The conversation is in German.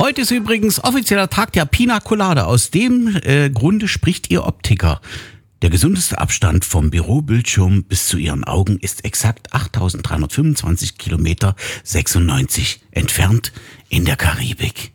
Heute ist übrigens offizieller Tag der Pina Colada. Aus dem Grunde spricht Ihr Optiker. Der gesundeste Abstand vom Bürobildschirm bis zu Ihren Augen ist exakt 8.325 Kilometer 96 entfernt in der Karibik.